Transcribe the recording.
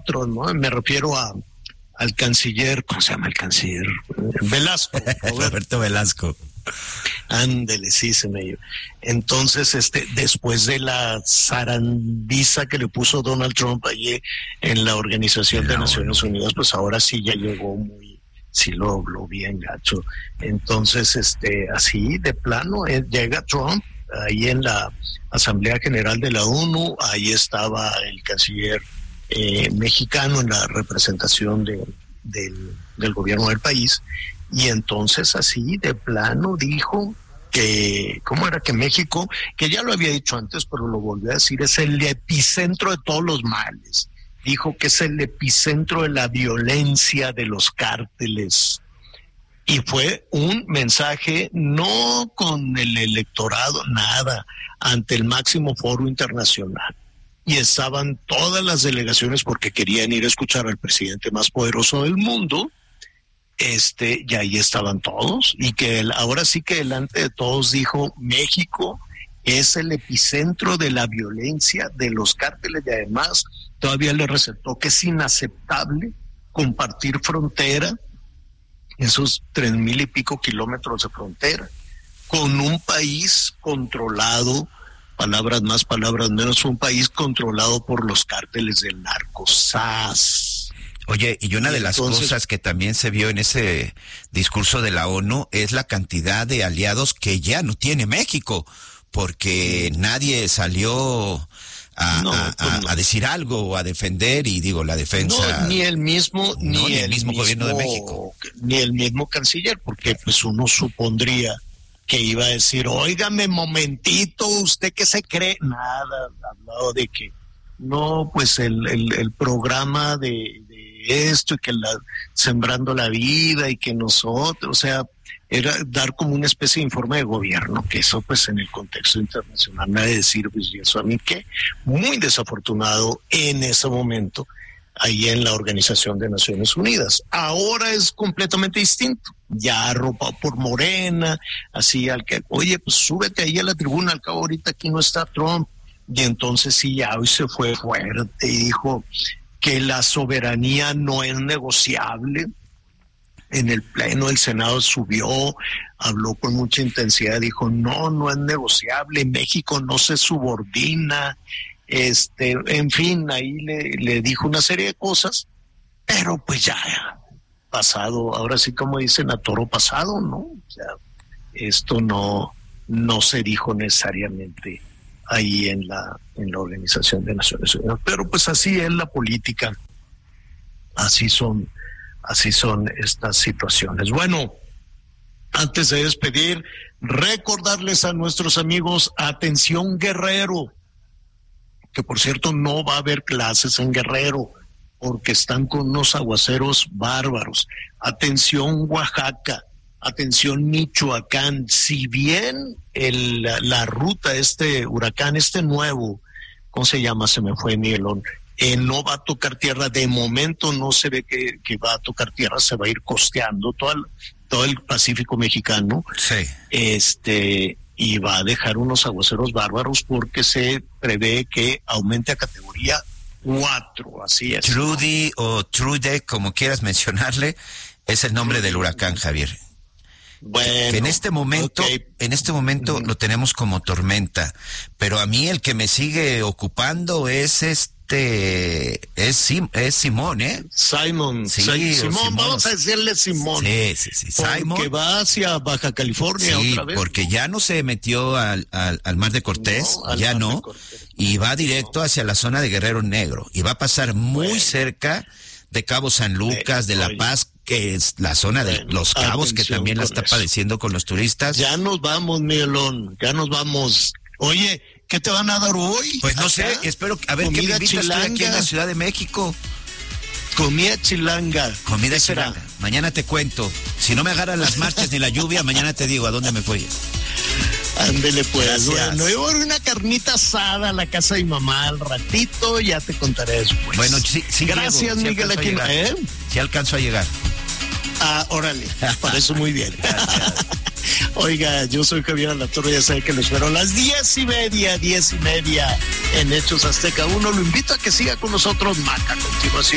Trump, ¿no? Me refiero al canciller, ¿cómo se llama el canciller? Velasco. Roberto Velasco. Ándele, sí, se me dio. Entonces, después de la zarandiza que le puso Donald Trump allí en la Organización de Naciones Unidas, pues ahora sí ya llegó sí lo bien gacho. Entonces, así de plano, llega Trump ahí en la Asamblea General de la ONU, ahí estaba el canciller mexicano en la representación del gobierno del país, y entonces así de plano dijo que, ¿cómo era? Que México, que ya lo había dicho antes, pero lo volvió a decir, es el epicentro de todos los males. Dijo que es el epicentro de la violencia de los cárteles. Y fue un mensaje no con el electorado, nada, ante el máximo foro internacional. Y estaban todas las delegaciones porque querían ir a escuchar al presidente más poderoso del mundo, y ahí estaban todos, y que ahora sí que delante de todos dijo, México es el epicentro de la violencia de los cárteles, y además todavía le recetó que es inaceptable compartir frontera, esos 3,000 y pico kilómetros de frontera, con un país controlado, palabras más, palabras menos, un país controlado por los cárteles del narco, ¡zas! Oye, y una de las cosas que también se vio en ese discurso de la ONU es la cantidad de aliados que ya no tiene México, porque nadie salió a decir algo o a defender, y digo, la defensa... No, ni el mismo gobierno de México. Ni el mismo canciller, porque pues uno supondría que iba a decir, óigame, momentito, ¿usted qué se cree? Nada, hablado de que no, pues el programa de esto, y que sembrando la vida, y que nosotros, o sea, era dar como una especie de informe de gobierno, que eso pues en el contexto internacional me ha de decir, pues, y eso a mí que muy desafortunado en ese momento, ahí en la Organización de Naciones Unidas. Ahora es completamente distinto, ya arropado por Morena, así al que, oye, pues súbete ahí a la tribuna, al cabo ahorita aquí no está Trump, y entonces sí, ya hoy se fue fuerte y dijo que la soberanía no es negociable. En el pleno del Senado subió, habló con mucha intensidad, dijo, no es negociable, México no se subordina, en fin, ahí le dijo una serie de cosas, pero pues ya, pasado, ahora sí como dicen, a toro pasado, ¿no? O sea, esto no se dijo necesariamente ahí en la Organización de Naciones Unidas, pero pues así es la política, así son estas situaciones. Bueno, antes de despedir, recordarles a nuestros amigos, atención Guerrero, que por cierto no va a haber clases en Guerrero, porque están con unos aguaceros bárbaros. Atención Oaxaca, atención Michoacán, si bien la ruta, huracán, nuevo, ¿cómo se llama? Se me fue Miguelón. No va a tocar tierra, de momento no se ve que va a tocar tierra, se va a ir costeando todo el Pacífico mexicano. Sí. Y va a dejar unos aguaceros bárbaros porque se prevé que aumente a categoría 4, así es. Trudy o Trude, como quieras mencionarle, es el nombre del huracán, Javier. Bueno, que en este momento lo tenemos como tormenta, pero a mí el que me sigue ocupando es Simón, ¿eh? Simón, sí, Simón, vamos a decirle Simón. Sí, Simón. Que va hacia Baja California otra vez. Porque ya no se metió al Mar de Cortés, y va directo hacia la zona de Guerrero Negro, y va a pasar muy cerca de Cabo San Lucas, de La Paz, que es la zona de Los Cabos, que también la está padeciendo con los turistas. Ya nos vamos, Miguelón, ya nos vamos. Oye, ¿qué te van a dar hoy? Pues no sé, espero, a ver, ¿qué me invitas tú aquí en la Ciudad de México? Comida chilanga. Comida chilanga. Mañana te cuento. Si no me agarran las marchas ni la lluvia, mañana te digo a dónde me fui. Ándele pues. Gracias. Bueno, yo voy a una carnita asada a la casa de mi mamá al ratito, ya te contaré después. Bueno, sí. Gracias, llego, Miguel Aquino. Sí alcanzo a llegar. Órale, para eso muy bien. Oiga, yo soy Javier Alatorre, ya sabe que los espero a las 10:30 en Hechos Azteca 1. Lo invito a que siga con nosotros, Maca, a continuación.